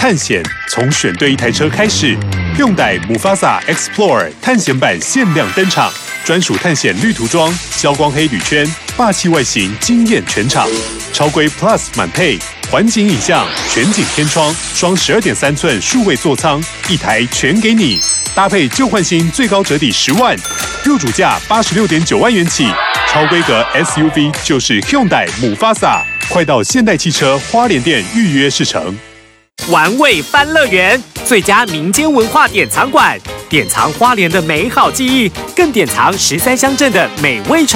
探险从选对一台车开始。Hyundai Mufasa Explorer 探险版限量登场，专属探险绿涂装、消光黑铝圈，霸气外形惊艳全场。超规 Plus 满配，环景影像、全景天窗、双12.3寸数位座舱，一台全给你。搭配旧换新，最高折抵10万，入主价86.9万元起。超规格 SUV 就是 Hyundai Mufasa， 快到现代汽车花莲店预约试乘。 玩味欢乐园，最佳民间文化典藏馆，典藏花莲的美好记忆，更典藏13乡镇的美味传